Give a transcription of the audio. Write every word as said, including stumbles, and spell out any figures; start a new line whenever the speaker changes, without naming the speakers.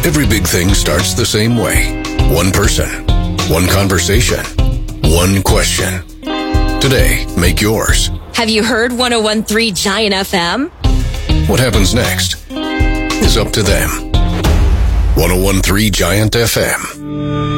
Every big thing starts the same way. One person, one conversation, one question. Today, make yours.
Have you heard one oh one point three Giant F M?
What happens next is up to them. one oh one point three Giant F M.